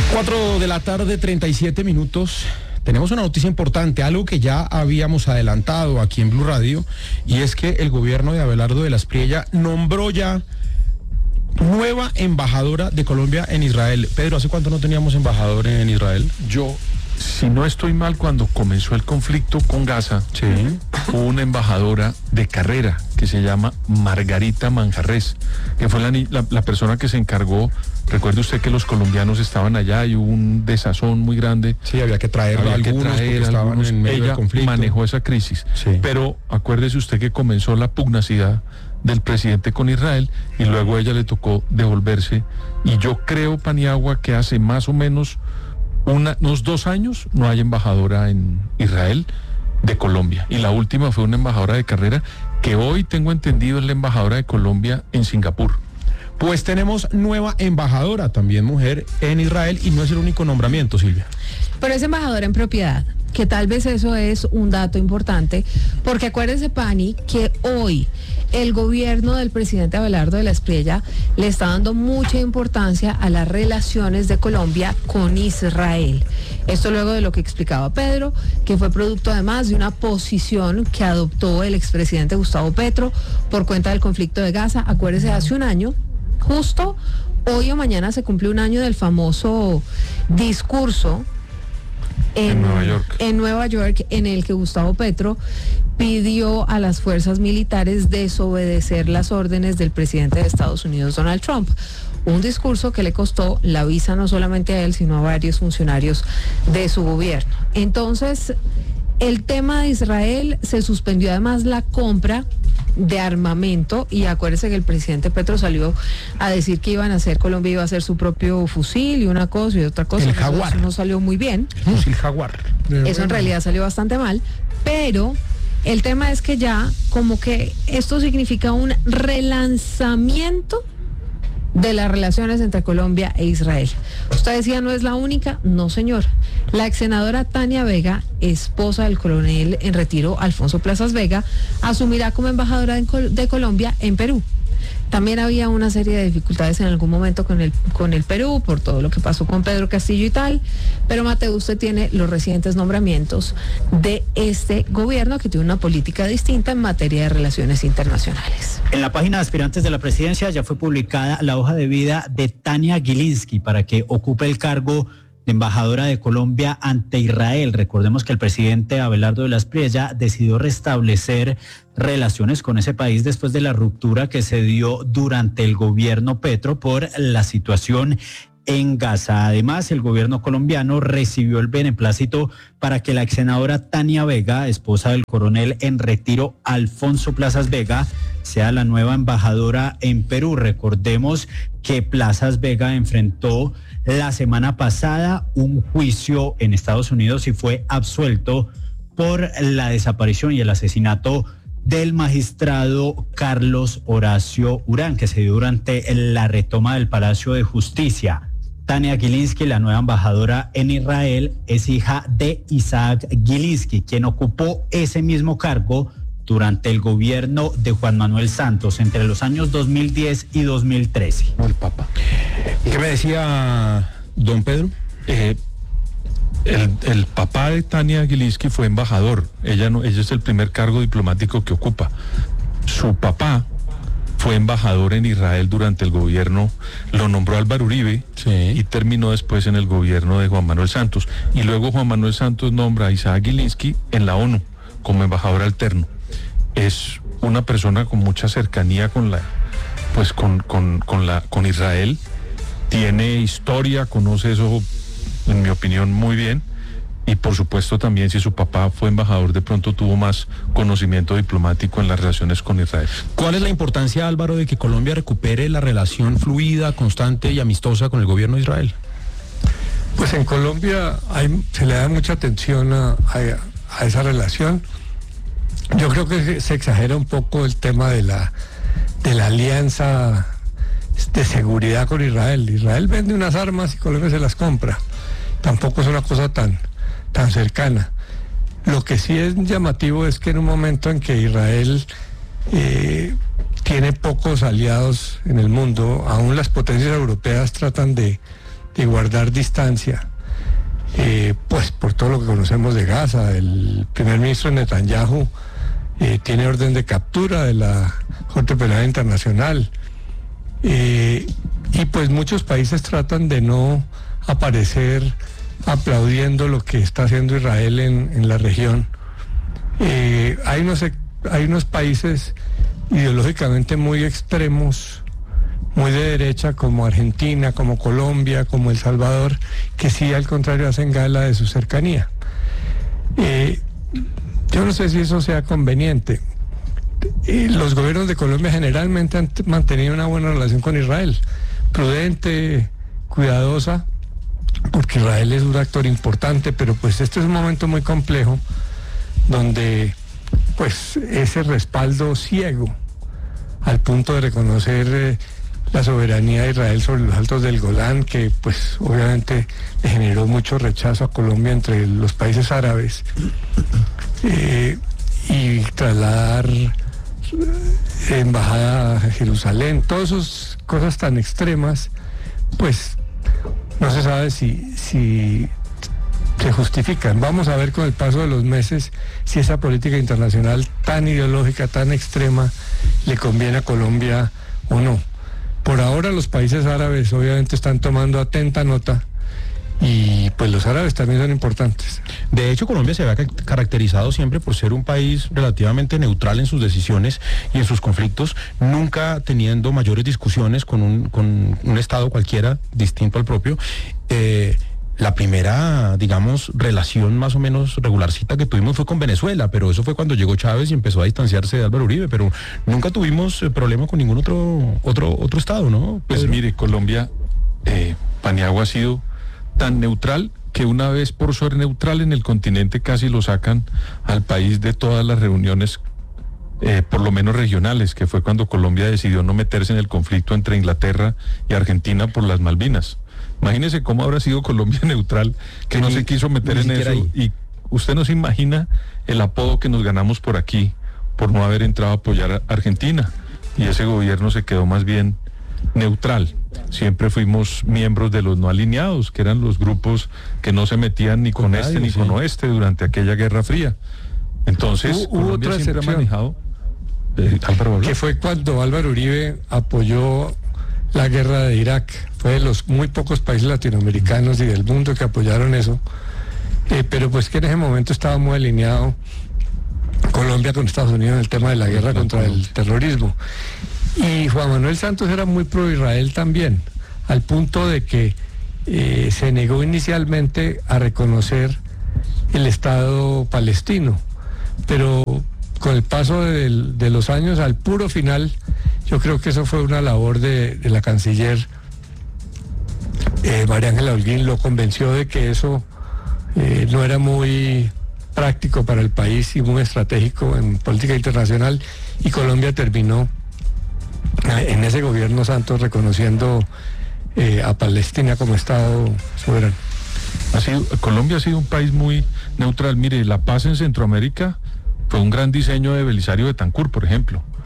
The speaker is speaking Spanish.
4 de la tarde, 37 minutos. Tenemos una noticia importante, algo que ya habíamos adelantado aquí en Blue Radio, y es que el gobierno de Abelardo de la Espriella nombró ya nueva embajadora de Colombia en Israel. Pedro, ¿hace cuánto no teníamos embajador en Israel? Si no estoy mal, cuando comenzó el conflicto con Gaza, Sí. hubo una embajadora de carrera que se llama Margarita Manjarrés, que fue la persona que se encargó. Recuerde usted que los colombianos estaban allá y hubo un desazón muy grande. Sí, había que traer algunos porque estaban algunos. en medio del Ella conflicto. manejó esa crisis. Sí. Pero acuérdese usted que comenzó la pugnacidad del presidente con Israel y luego a ella le tocó devolverse. Y yo creo, Paniagua, que hace más o menos unos 2 años no hay embajadora en Israel de Colombia. Y la última fue una embajadora de carrera que hoy tengo entendido es la embajadora de Colombia en Singapur. Pues tenemos nueva embajadora, también mujer, en Israel, y no es el único nombramiento, Silvia. Pero es embajadora en propiedad, que tal vez eso es un dato importante, porque acuérdese, Pani, que hoy el gobierno del presidente Abelardo de la Espriella le está dando mucha importancia a las relaciones de Colombia con Israel. Esto luego de lo que explicaba Pedro, que fue producto además de una posición que adoptó el expresidente Gustavo Petro por cuenta del conflicto de Gaza. Acuérdese, hace un año, justo hoy o mañana se cumple un año del famoso discurso en Nueva York, en el que Gustavo Petro pidió a las fuerzas militares desobedecer las órdenes del presidente de Estados Unidos, Donald Trump. Un discurso que le costó la visa no solamente a él, sino a varios funcionarios de su gobierno. Entonces, el tema de Israel, se suspendió además la compra de armamento, y acuérdense que el presidente Petro salió a decir que Colombia iba a hacer su propio fusil y una cosa y otra cosa. El Jaguar. Eso no salió muy bien. El fusil Jaguar. Eso en realidad salió bastante mal, pero el tema es que ya como que esto significa un relanzamiento de las relaciones entre Colombia e Israel. Usted decía, ¿no es la única? No, señor. La ex senadora Tania Vega, esposa del coronel en retiro Alfonso Plazas Vega, asumirá como embajadora de Colombia en Perú. También había una serie de dificultades en algún momento con el Perú, por todo lo que pasó con Pedro Castillo y tal, pero Mateo, usted tiene los recientes nombramientos de este gobierno, que tiene una política distinta en materia de relaciones internacionales. En la página de aspirantes de la presidencia ya fue publicada la hoja de vida de Tania Gilinski para que ocupe el cargo de embajadora de Colombia ante Israel. Recordemos que el presidente Abelardo de la Espriella decidió restablecer relaciones con ese país después de la ruptura que se dio durante el gobierno Petro por la situación en Gaza. Además, el gobierno colombiano recibió el beneplácito para que la ex senadora Tania Vega, esposa del coronel en retiro Alfonso Plazas Vega, sea la nueva embajadora en Perú. Recordemos que Plazas Vega enfrentó la semana pasada un juicio en Estados Unidos y fue absuelto por la desaparición y el asesinato del magistrado Carlos Horacio Urán, que se dio durante la retoma del Palacio de Justicia. Tania Gilinski, la nueva embajadora en Israel, es hija de Isaac Gilinski, quien ocupó ese mismo cargo durante el gobierno de Juan Manuel Santos entre los años 2010 y 2013. El Papa. ¿Qué me decía don Pedro? El papá de Tania Gilinski fue embajador. Ella es el primer cargo diplomático que ocupa. Su papá fue embajador en Israel durante el gobierno, lo nombró Álvaro Uribe, Sí. y terminó después en el gobierno de Juan Manuel Santos. Y luego Juan Manuel Santos nombra a Isaac Gilinski en la ONU como embajador alterno. Es una persona con mucha cercanía con Israel, tiene historia, conoce eso, en mi opinión, muy bien. Y por supuesto también, si su papá fue embajador, de pronto tuvo más conocimiento diplomático en las relaciones con Israel. ¿Cuál es la importancia, Álvaro, de que Colombia recupere la relación fluida, constante y amistosa con el gobierno de Israel? Pues en Colombia se le da mucha atención a esa relación. Yo creo que se exagera un poco el tema de la alianza de seguridad con Israel. Israel vende unas armas y Colombia se las compra. Tampoco es una cosa tan cercana. Lo que sí es llamativo es que en un momento en que Israel tiene pocos aliados en el mundo, aún las potencias europeas tratan de de guardar distancia, pues por todo lo que conocemos de Gaza. El primer ministro Netanyahu tiene orden de captura de la Corte Penal Internacional, y pues muchos países tratan de no aparecer aplaudiendo lo que está haciendo Israel en la región. Hay unos países ideológicamente muy extremos, muy de derecha, como Argentina, como Colombia, como El Salvador, que sí, al contrario, hacen gala de su cercanía. Yo no sé si eso sea conveniente. Los gobiernos de Colombia generalmente han mantenido una buena relación con Israel, prudente, cuidadosa, porque Israel es un actor importante, pero pues este es un momento muy complejo, donde pues ese respaldo ciego al punto de reconocer la soberanía de Israel sobre los altos del Golán, que pues obviamente le generó mucho rechazo a Colombia entre los países árabes, y trasladar embajada a Jerusalén, todas esas cosas tan extremas, pues no se sabe si se justifican. Vamos a ver con el paso de los meses si esa política internacional tan ideológica, tan extrema, le conviene a Colombia o no. Por ahora los países árabes obviamente están tomando atenta nota, y pues los árabes también son importantes. De hecho, Colombia se había caracterizado siempre por ser un país relativamente neutral en sus decisiones y en sus conflictos, nunca teniendo mayores discusiones con un Estado cualquiera distinto al propio. La primera, digamos, relación más o menos regularcita que tuvimos fue con Venezuela, pero eso fue cuando llegó Chávez y empezó a distanciarse de Álvaro Uribe, pero nunca tuvimos problema con ningún otro Estado, ¿no? Pues mire, Colombia, Paniagua ha sido tan neutral que una vez por ser neutral en el continente casi lo sacan al país de todas las reuniones, por lo menos regionales, que fue cuando Colombia decidió no meterse en el conflicto entre Inglaterra y Argentina por las Malvinas. Imagínese cómo habrá sido Colombia neutral, que no se quiso meter en eso, y usted no se imagina el apodo que nos ganamos por aquí, por no haber entrado a apoyar a Argentina, y ese gobierno se quedó más bien neutral. Siempre fuimos miembros de los no alineados, que eran los grupos que no se metían ni con este ni con oeste durante aquella Guerra Fría. Entonces, hubo otra excepción, manejado, que fue cuando Álvaro Uribe apoyó la guerra de Irak. Fue de los muy pocos países latinoamericanos y del mundo que apoyaron eso, pero pues que en ese momento estaba muy alineado Colombia con Estados Unidos en el tema de la guerra contra el terrorismo. Y Juan Manuel Santos era muy pro Israel también, al punto de que se negó inicialmente a reconocer el Estado palestino, pero con el paso de los años, al puro final, yo creo que eso fue una labor de la canciller María Ángela Holguín, lo convenció de que eso no era muy práctico para el país y muy estratégico en política internacional, y Colombia terminó en ese gobierno Santos reconociendo a Palestina como Estado soberano. Colombia ha sido un país muy neutral. Mire, la paz en Centroamérica fue un gran diseño de Belisario Betancur, por ejemplo.